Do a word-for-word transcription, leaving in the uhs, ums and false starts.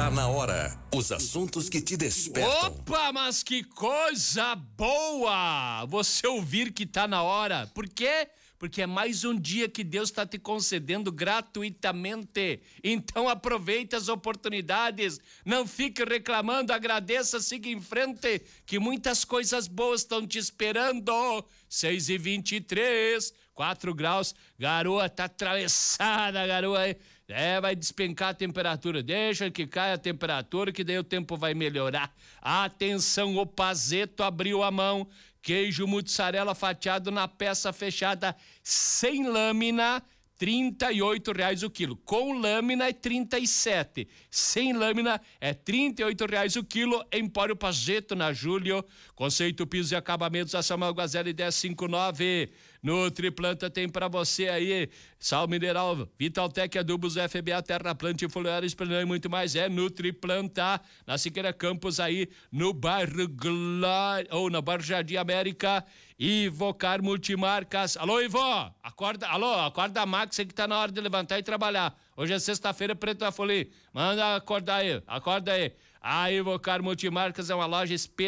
Tá na hora. Os assuntos que te despertam. Opa, mas que coisa boa você ouvir que tá na hora. Por quê? Porque é mais um dia que Deus está te concedendo gratuitamente. Então aproveite as oportunidades, não fique reclamando, agradeça, siga em frente, que muitas coisas boas estão te esperando. seis e vinte e três, quatro graus, garoa tá atravessada, garoa. É, vai despencar a temperatura, deixa que caia a temperatura, que daí o tempo vai melhorar. Atenção, o Pazeto abriu a mão. Queijo mussarela fatiado na peça fechada, sem lâmina, trinta e oito reais o quilo. Com lâmina é trinta e sete. Sem lâmina é trinta e oito reais o quilo. Empório Pazeto na Júlio. Conceito piso e acabamentos a Samuel Guazelli dez cinquenta e nove. Nutriplanta tem pra você aí sal mineral, Vitaltec, adubos, F B A, Terra Planta, Foliares, Esplanão e muito mais. É Nutriplanta na Siqueira Campos aí no bairro Glória, ou na bairro Jardim América. Ivocar Multimarcas. Alô, Ivo, acorda, alô, acorda a Max que tá na hora de levantar e trabalhar. Hoje é sexta-feira, Preto da Folia. Manda acordar aí, acorda aí. A Ivocar Multimarcas é uma loja especial